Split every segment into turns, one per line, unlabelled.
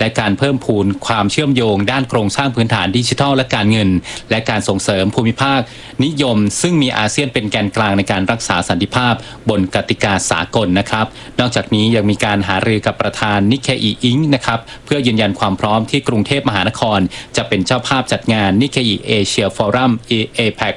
และการเพิ่มพูนความเชื่อมโยงด้านโครงสร้างพื้นฐานดิจิทัลและการเงินและการส่งเสริมภูมิภาคนิยมซึ่งมีอาเซียนเป็นแกนกลางในการรักษาสันติภาพบนกติกาสากลนะครับนอกจากนี้ยังมีการหารือกับประธานนิเคอีอิงนะครับเพื่อยืนยันความพร้อมที่กรุงเทพมหานครจะเป็นเจ้าภาพจัดงานนิเคอีเอเชียฟอรัม APEC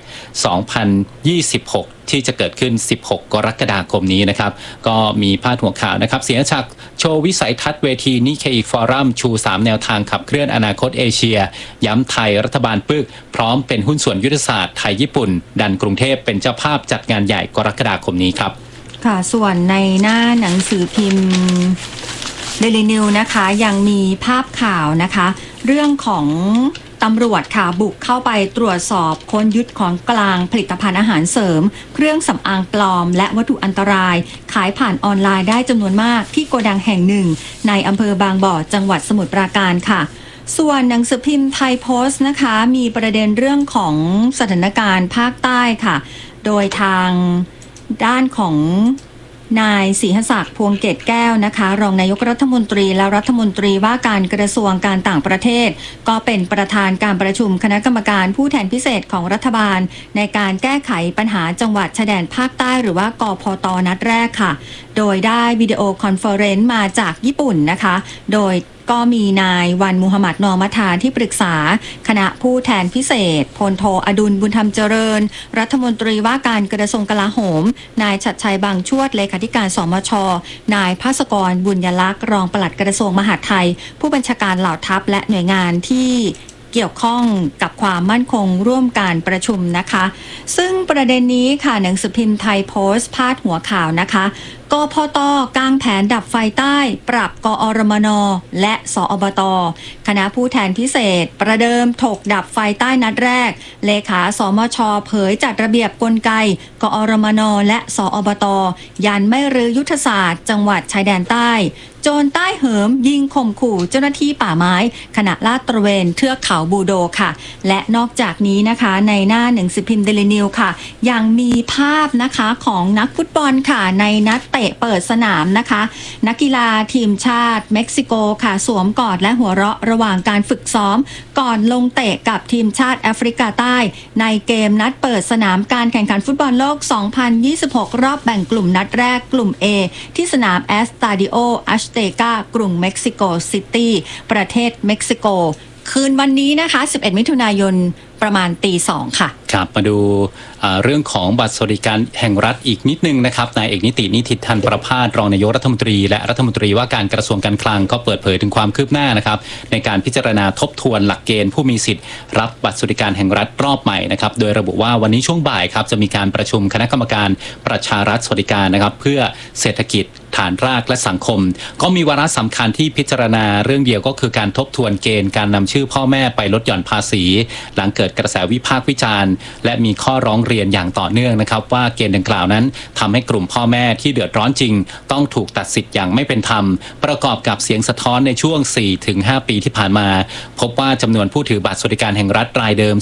2026ที่จะเกิดขึ้น16กรกฎาคมนี้นะครับก็มีพาดหัวข่าวนะครับเสียงจากโชว์วิสัยทัศน์เวทีนิเคอีฟอรัมชู3แนวทางขับเคลื่อนอนาคตเอเชียย้ำไทยรัฐบาลปึกพร้อมเป็นหุ้นส่วนยุทธศาสตร์ไทยญี่ปุ่นดันกรุงเทพเป็นเจ้าภาพจัดงานใหญ่กรกฎาคมนี้ครับ
ค่ะส่วนในหน้าหนังสือพิมพ์เดลินิวนะคะยังมีภาพข่าวนะคะเรื่องของตำรวจค่ะบุกเข้าไปตรวจสอบค้นยึดของกลางผลิตภัณฑ์อาหารเสริมเครื่องสำอางปลอมและวัตถุอันตรายขายผ่านออนไลน์ได้จำนวนมากที่โกดังแห่งหนึ่งในอำเภอบางบ่อจังหวัดสมุทรปราการค่ะส่วนหนังสือพิมพ์ไทยโพสต์นะคะมีประเด็นเรื่องของสถานการณ์ภาคใต้ค่ะโดยทางด้านของนายศรีหศักดิ์พวงเกตแก้วนะคะรองนายกรัฐมนตรีและรัฐมนตรีว่าการกระทรวงการต่างประเทศก็เป็นประธานการประชุมคณะกรรมการผู้แทนพิเศษของรัฐบาลในการแก้ไขปัญหาจังหวัดชายแดนภาคใต้หรือว่ากพต.นัดแรกค่ะโดยได้วิดีโอคอนเฟอเรนซ์มาจากญี่ปุ่นนะคะโดยก็มีนายวันมุฮัมมัดนอมัทาที่ปรึกษาคณะผู้แทนพิเศษพลโทอดุลบุญธรรมเจริญรัฐมนตรีว่าการกระทรวงกลาโหมนายชัดชัยบางชวดเลขาธิการสมช.นายภาสกรบุญยลักษณ์รองปลัดกระทรวงมหาดไทยผู้บัญชาการเหล่าทัพและหน่วยงานที่เกี่ยวข้องกับความมั่นคงร่วมการประชุมนะคะซึ่งประเด็นนี้ค่ะหนังสือพิมพ์ไทยโพสต์พาดหัวข่าวนะคะกพต.กางแผนดับไฟใต้ปรับกอรมน.และสอบต.คณะผู้แทนพิเศษประเดิมถกดับไฟใต้นัดแรกเลขาสมช.เผยจัดระเบียบกลไกกอรมน.และสอบต.ยันไม่รื้อยุทธศาสตร์จังหวัดชายแดนใต้โจรใต้เหิมยิงข่มขู่เจ้าหน้าที่ป่าไม้ขณะลาดตระเวนเทือกเขาบูโดค่ะและนอกจากนี้นะคะในหน้าหนังสือพิมพ์เดลินิวค่ะยังมีภาพนะคะของนักฟุตบอลค่ะในนัดเตะเปิดสนามนะคะนักกีฬาทีมชาติเม็กซิโกค่ะสวมกอดและหัวเราะระหว่างการฝึกซ้อมก่อนลงเตะกับทีมชาติแอฟริกาใต้ในเกมนัดเปิดสนามการแข่งขันฟุตบอลโลก 2026 รอบแบ่งกลุ่มนัดแรกกลุ่ม A ที่สนามแอสตาดิโออัชเตกากรุงเม็กซิโกซิตี้ประเทศเม็กซิโกคืนวันนี้นะคะ11มิถุนายนประมาณตี 2ค่ะ
ครับมาดูเรื่องของบัตรสวัสดิการแห่งรัฐอีกนิดนึงนะครับนายเอกนิตินิติธันประภาสรองนายกรัฐมนตรีและรัฐมนตรีว่าการกระทรวงการคลังก็เปิดเผยถึงความคืบหน้านะครับในการพิจารณาทบทวนหลักเกณฑ์ผู้มีสิทธิ์รับบัตรสวัสดิการแห่งรัฐรอบใหม่นะครับโดยระบุว่าวันนี้ช่วงบ่ายครับจะมีการประชุมคณะกรรมการประชารัฐสวัสดิการนะครับเพื่อเศรษฐกิจฐานรากและสังคมก็มีวาระสำคัญที่พิจารณาเรื่องเดียวก็คือการทบทวนเกณฑ์การนำชื่อพ่อแม่ไปลดหย่อนภาษีหลังเกิดกระแสวิพากษ์วิจารณ์และมีข้อร้องเรียนอย่างต่อเนื่องนะครับว่าเกณฑ์ดังกล่าวนั้นทำให้กลุ่มพ่อแม่ที่เดือดร้อนจริงต้องถูกตัดสิทธิ์อย่างไม่เป็นธรรมประกอบกับเสียงสะท้อนในช่วง 4-5 ปีที่ผ่านมาพบว่าจำนวนผู้ถือบัตรสวัสดิการแห่งรัฐรายเดิม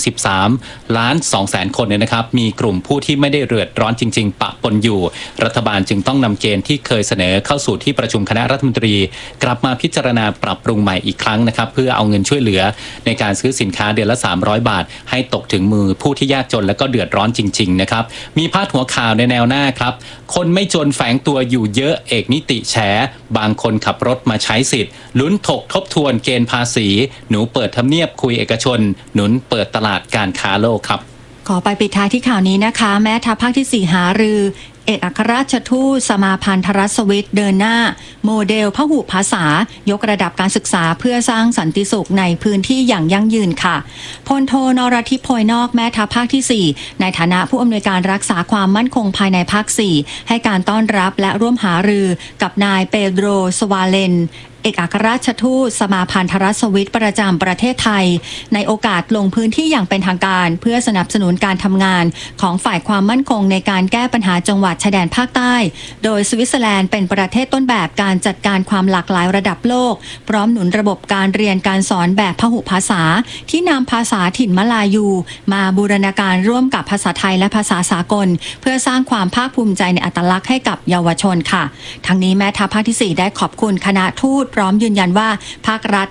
13,200,000 คนเนี่ยนะครับมีกลุ่มผู้ที่ไม่ได้เดือดร้อนจริงๆปะปนอยู่รัฐบาลจึงต้องนำเกณฑ์ที่เคยเสนอเข้าสู่ที่ประชุมคณะรัฐมนตรีกลับมาพิจารณาปรับปรุงใหม่อีกครั้งนะครับเพื่อเอาเงินช่วยเหลือในการซื้อสินค้าเดือนละ300 บาทให้ตกถึงมือผู้ที่ยากจนและก็เดือดร้อนจริงๆนะครับมีพาดหัวข่าวในแนวหน้าครับคนไม่จนแฝงตัวอยู่เยอะเอกนิติแฉบางคนขับรถมาใช้สิทธิ์ลุ้นถกทบทวนเกณฑ์ภาษีหนูเปิดทำเนียบคุยเอกชนหนุนเปิดตลาดการค้าโลกครับ
ขอไปปิดท้ายที่ข่าวนี้นะคะแม้ทัพภาคที่4หารือเอกอัครราชทูตสมาพันธรัฐสวิตเดินหน้าโมเดลพหุภาษายกระดับการศึกษาเพื่อสร้างสันติสุขในพื้นที่อย่างยั่งยืนค่ะพลโทนรทิพย์โพยนอกแม่ทัพภาคที่4ในฐานะผู้อำนวยการรักษาความมั่นคงภายในภาค4ให้การต้อนรับและร่วมหารือกับนายเปโดรสวาเลนเอกอัครราชทูตสมาพันธรัฐสวิตประจำประเทศไทยในโอกาสลงพื้นที่อย่างเป็นทางการเพื่อสนับสนุนการทำงานของฝ่ายความมั่นคงในการแก้ปัญหาจังหวัดชายแดนภาคใต้โดยสวิตเซอร์แลนด์เป็นประเทศต้นแบบการจัดการความหลากหลายระดับโลกพร้อมหนุนระบบการเรียนการสอนแบบพหุภาษาที่นำภาษาถิ่นมลายูมาบูรณาการร่วมกับภาษาไทยและภาษาสากลเพื่อสร้างความภาคภูมิใจในอัตลักษณ์ให้กับเยาวชนค่ะทั้งนี้แม่ทัพภาคที่4ได้ขอบคุณคณะทูตพร้อมยืนยันว่าภาครัฐ